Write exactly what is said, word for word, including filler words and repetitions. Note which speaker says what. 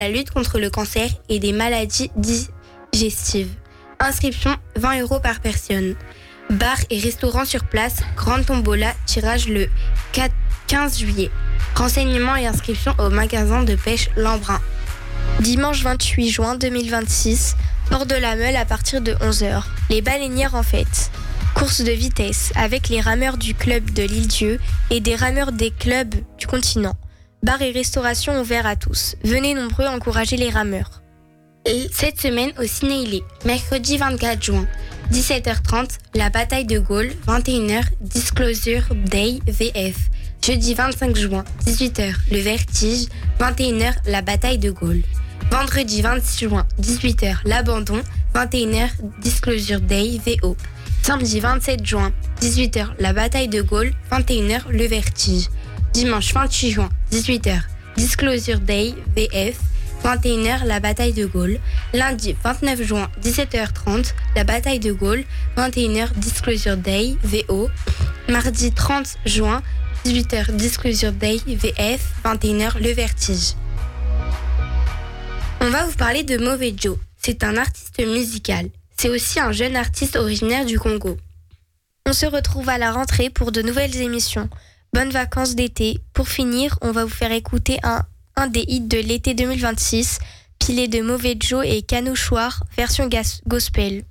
Speaker 1: la lutte contre le cancer et des maladies digestives. Inscription vingt euros par personne. Bar et restaurant sur place, grande tombola, tirage le quinze juillet. Renseignements et inscriptions au magasin de pêche Lembrun.
Speaker 2: Dimanche vingt-huit juin deux mille vingt-six, port de la Meule à partir de onze heures. Les baleinières en fête. Course de vitesse avec les rameurs du club de l'Île-Dieu et des rameurs des clubs du continent. Bar et restauration ouverts à tous. Venez nombreux encourager les rameurs.
Speaker 1: Et cette semaine au Ciné-Ilé, mercredi vingt-quatre juin, dix-sept heures trente, la bataille de Gaulle, vingt et une heures, Disclosure Day V F. Jeudi vingt-cinq juin, dix-huit heures, le Vertige, vingt et une heures, la bataille de Gaulle. Vendredi vingt-six juin, dix-huit heures, l'Abandon, vingt et une heures, Disclosure Day V O. Samedi vingt-sept juin, dix-huit heures, la bataille de Gaulle, vingt et une heures, le Vertige. Dimanche vingt-huit juin, dix-huit heures, Disclosure Day V F. vingt et une heures, la bataille de Gaulle. Lundi vingt-neuf juin, dix-sept heures trente, la bataille de Gaulle. vingt et une heures, Disclosure Day, V O. Mardi trente juin, dix-huit heures, Disclosure Day, V F. vingt et une heures, le Vertige. On va vous parler de Mauvais Joe. C'est un artiste musical. C'est aussi un jeune artiste originaire du Congo.
Speaker 2: On se retrouve à la rentrée pour de nouvelles émissions. Bonnes vacances d'été. Pour finir, on va vous faire écouter un Un des hits de l'été deux mille vingt-six, pilé de Mauvais Joe et Canouchoir, version gas- gospel.